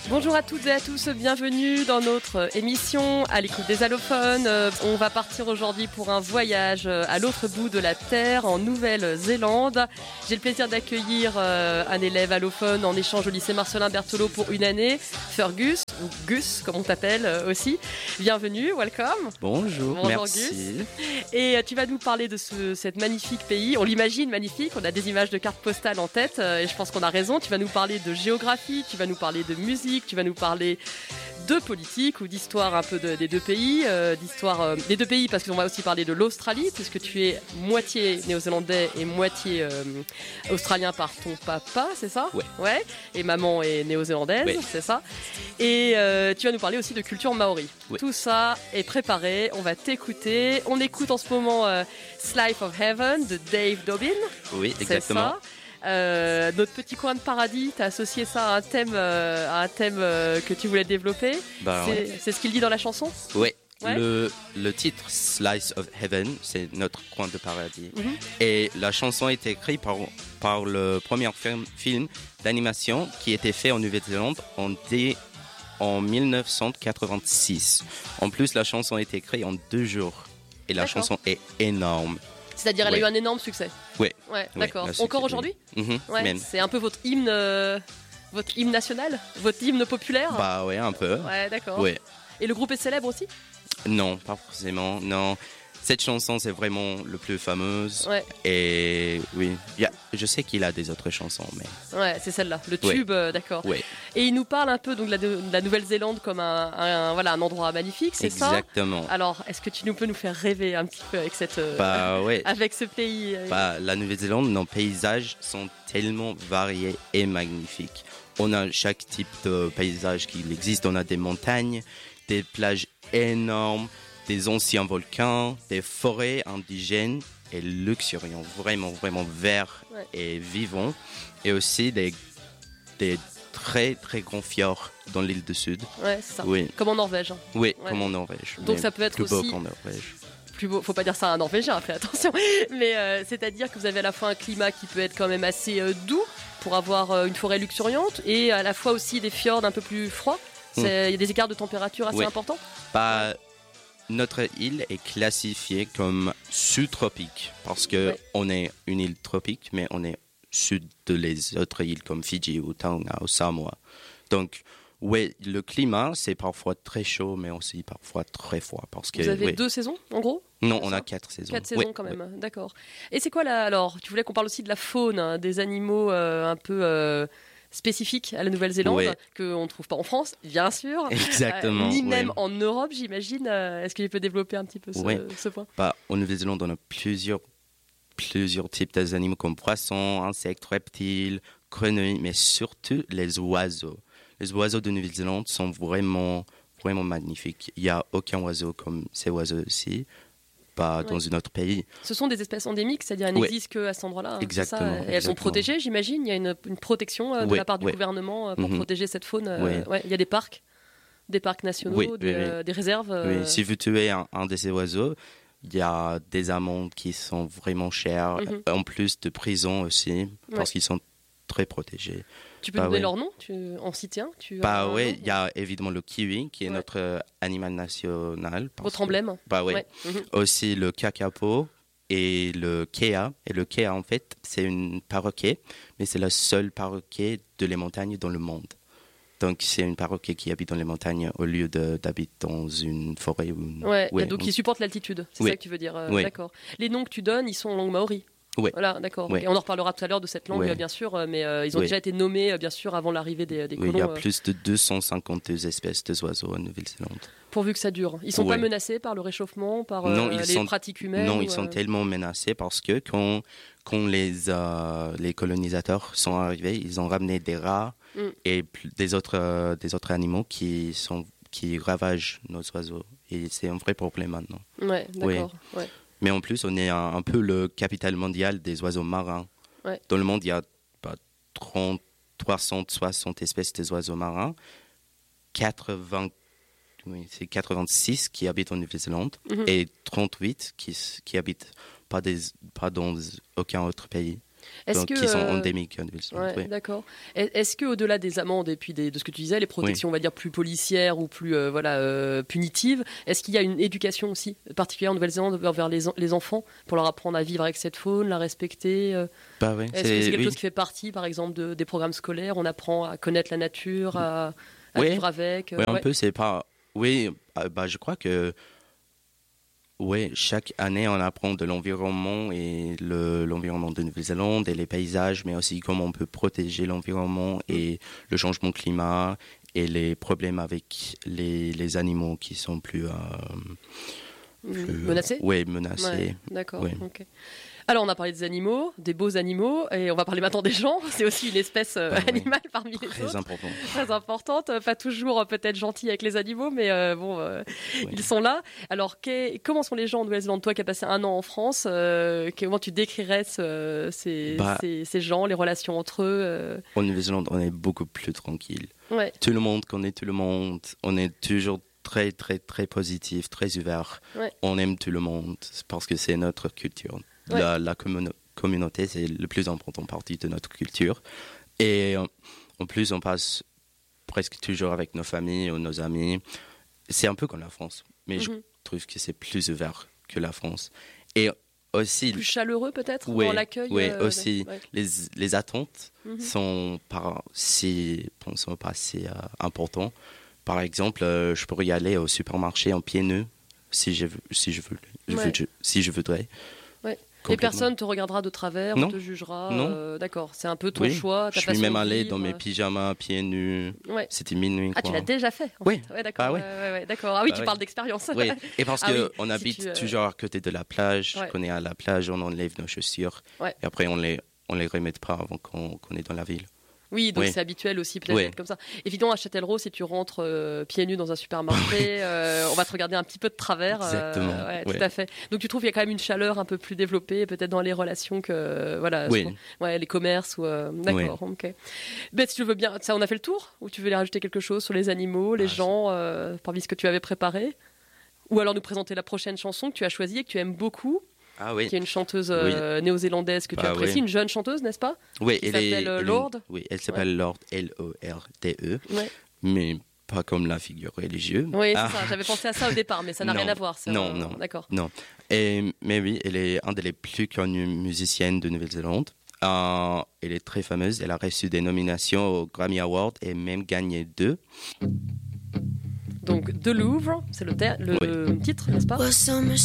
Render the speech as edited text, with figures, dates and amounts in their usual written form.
Bonjour à toutes et à tous, bienvenue dans notre émission à l'écoute des allophones. On va partir aujourd'hui pour un voyage à l'autre bout de la Terre, en Nouvelle-Zélande. J'ai le plaisir d'accueillir un élève allophone en échange au lycée Marcelin Berthelot pour une année, Fergus, ou Gus comme on t'appelle aussi. Bienvenue, welcome. Bonjour, merci. Gus. Et tu vas nous parler de cet magnifique pays. On l'imagine magnifique, on a des images de cartes postales en tête et je pense qu'on a raison. Tu vas nous parler de géographie, tu vas nous parler de musique, tu vas nous parler de politique ou d'histoire un peu des deux pays, des deux pays parce qu'on va aussi parler de l'Australie puisque tu es moitié néo-zélandais et moitié australien par ton papa, c'est ça ? Ouais. Et maman est néo-zélandaise, ouais. C'est ça. Et tu vas nous parler aussi de culture maori. Ouais. Tout ça est préparé, on va t'écouter. On écoute en ce moment Slice of Heaven de Dave Dobbin. Oui, exactement. C'est ça. Notre petit coin de paradis, tu as associé ça à un thème que tu voulais développer. C'est ce qu'il dit dans la chanson ? Oui, ouais. Le titre Slice of Heaven, c'est notre coin de paradis. Mm-hmm. Et la chanson a été écrite par le premier film d'animation qui a été fait en Nouvelle-Zélande en 1986. En plus, la chanson a été écrite en 2 jours. Et la chanson est énorme. C'est-à-dire, elle a eu un énorme succès. Oui. Ouais, d'accord. Succès, encore aujourd'hui ? Même. C'est un peu votre hymne national ? Votre hymne populaire ? Bah ouais, un peu. Ouais, d'accord. Ouais. Et le groupe est célèbre aussi ? Non, pas forcément, non. Cette chanson, c'est vraiment le plus fameuse. Ouais. Et oui, je sais qu'il a des autres chansons, mais... Ouais, c'est celle-là, le tube, d'accord. Ouais. Et il nous parle un peu donc, de la Nouvelle-Zélande comme un endroit magnifique, c'est ça ? Exactement. Alors, est-ce que tu peux nous faire rêver un petit peu avec, avec ce pays La Nouvelle-Zélande, nos paysages sont tellement variés et magnifiques. On a chaque type de paysage qui existe. On a des montagnes, des plages énormes, des anciens volcans, des forêts indigènes et luxuriants, vraiment, vraiment verts et vivants. Et aussi des très, très grands fjords dans l'île du Sud. Ouais, c'est ça. Oui. Comme en Norvège. Oui, comme en Norvège. Donc ça peut être plus aussi... beau qu'en Norvège. Plus beau, faut pas dire ça à un Norvégien, fais attention. Mais c'est-à-dire que vous avez à la fois un climat qui peut être quand même assez doux pour avoir une forêt luxuriante et à la fois aussi des fjords un peu plus froids. Il y a des écarts de température assez importants. Notre île est classifiée comme sous-tropique parce qu'on est une île tropique, mais on est sud de les autres îles comme Fidji ou Tonga ou Samoa. Donc, oui, le climat, c'est parfois très chaud, mais aussi parfois très froid. Parce que, vous avez 2 saisons, en gros ? Non, on a 4 saisons. 4 saisons quand même, d'accord. Et c'est quoi alors, tu voulais qu'on parle aussi de la faune, des animaux un peu... spécifique à la Nouvelle-Zélande, qu'on ne trouve pas en France, bien sûr. Exactement. Ni même en Europe, j'imagine. Est-ce que tu peux développer un petit peu ce point ? En Nouvelle-Zélande, on a plusieurs types d'animaux comme poissons, insectes, reptiles, grenouilles, mais surtout les oiseaux. Les oiseaux de Nouvelle-Zélande sont vraiment, vraiment magnifiques. Il n'y a aucun oiseau comme ces oiseaux-ci. Pas dans un autre pays. Ce sont des espèces endémiques, c'est-à-dire elles n'existent qu'à cet endroit-là. Exactement. Et elles sont protégées, j'imagine. Il y a une protection de la part du gouvernement pour protéger cette faune. Il y a des parcs nationaux, des réserves. Oui. Si vous tuez un de ces oiseaux, il y a des amendes qui sont vraiment chères, en plus de prison aussi, parce qu'ils sont très protégés. Tu peux donner leur nom ? En citer un ? Il y a évidemment le kiwi, qui est notre animal national. Votre emblème ? Aussi le kakapo et le kea. Et le kea, en fait, c'est une perroquet, mais c'est le seul perroquet de les montagnes dans le monde. Donc, c'est une perroquet qui habite dans les montagnes au lieu d'habiter dans une forêt. Donc il supporte l'altitude, c'est ça que tu veux dire. D'accord. Les noms que tu donnes, ils sont en langue maori ? Oui. Voilà, d'accord. Et on en reparlera tout à l'heure de cette langue, bien sûr, mais ils ont déjà été nommés, bien sûr, avant l'arrivée des colons. Il y a plus de 252 espèces d'oiseaux en Nouvelle-Zélande. Pourvu que ça dure. Ils ne sont pas menacés par le réchauffement, par les pratiques humaines ? Non, ils sont tellement menacés parce que quand les colonisateurs sont arrivés, ils ont ramené des rats et des autres animaux qui ravagent nos oiseaux. Et c'est un vrai problème maintenant. Ouais, d'accord. Oui. Ouais. Mais en plus, on est un peu le capital mondial des oiseaux marins. Ouais. Dans le monde, il y a 360 espèces d'oiseaux marins. 86 qui habitent en Nouvelle-Zélande et 38 qui habitent pas dans aucun autre pays. qui sont endémiques à Nouvelle-Zélande. Ouais, d'accord. Est-ce qu'au-delà des amendes et puis de ce que tu disais, les protections, on va dire, plus policières ou plus punitives, est-ce qu'il y a une éducation aussi, particulière en Nouvelle-Zélande, vers les enfants, pour leur apprendre à vivre avec cette faune, la respecter Oui. Est-ce que c'est quelque chose qui fait partie, par exemple, des programmes scolaires? On apprend à connaître la nature, à vivre avec Oui, un peu, c'est pas... Oui, je crois que chaque année, on apprend de l'environnement et l'environnement de Nouvelle-Zélande et les paysages, mais aussi comment on peut protéger l'environnement et le changement climat et les problèmes avec les animaux qui sont plus menacés. Oui, menacés. Ouais, d'accord. Ouais. Ok. Alors, on a parlé des animaux, des beaux animaux, et on va parler maintenant des gens. C'est aussi une espèce animale parmi les autres. Très important. Très importante. Pas toujours peut-être gentille avec les animaux, mais ils sont là. Alors, comment sont les gens en Nouvelle-Zélande? Toi qui as passé 1 an en France, comment tu décrirais ces gens, les relations entre eux En Nouvelle-Zélande, on est beaucoup plus tranquille. Ouais. Tout le monde connaît tout le monde. On est toujours très, très, très positif, très ouvert. Ouais. On aime tout le monde parce que c'est notre culture. Ouais. La communauté, c'est le plus important partie de notre culture. Et en plus, on passe presque toujours avec nos familles ou nos amis. C'est un peu comme la France, mais je trouve que c'est plus ouvert que la France. Et aussi... Plus chaleureux peut-être dans l'accueil. Oui, aussi. Les attentes sont pas si importantes. Par exemple, je pourrais y aller au supermarché en pieds nus si je voudrais. Ouais. Et personne ne te regardera de travers, ne te jugera. Non. D'accord, c'est un peu ton choix. Je suis même allé dans mes pyjamas, pieds nus. Ouais. C'était minuit. Ah, tu l'as déjà fait Oui. Ouais, d'accord. D'accord. Ah oui, tu parles d'expérience. Oui. Et parce qu'on habite toujours à côté de la plage, qu'on est à la plage, on enlève nos chaussures. Ouais. Et après, on les remet pas avant qu'on est dans la ville. Oui, donc c'est habituel aussi peut-être d'être comme ça. Évidemment, à Châtellerault, si tu rentres pieds nus dans un supermarché, on va te regarder un petit peu de travers. Exactement. Tout à fait. Donc tu trouves qu'il y a quand même une chaleur un peu plus développée, peut-être dans les relations que les commerces ou d'accord. Ok. Ben, si tu veux bien, ça, on a fait le tour. Ou tu veux les rajouter quelque chose sur les animaux, les gens, parmi ce que tu avais préparé, ou alors nous présenter la prochaine chanson que tu as choisie et que tu aimes beaucoup. Ah oui. Qui est une chanteuse néo-zélandaise que tu apprécies, une jeune chanteuse, n'est-ce pas? Oui, qui s'appelle Lorde. Oui, elle s'appelle Lorde, Lorde. Mais pas comme la figure religieuse. Oui, c'est ça. J'avais pensé à ça au départ, mais ça n'a rien à voir. Non. D'accord. Non. Mais oui, elle est une des plus connues musiciennes de Nouvelle-Zélande. Elle est très fameuse. Elle a reçu des nominations aux Grammy Awards et même gagné 2. Donc, The Louvre, c'est le titre, n'est-ce pas? Well, summer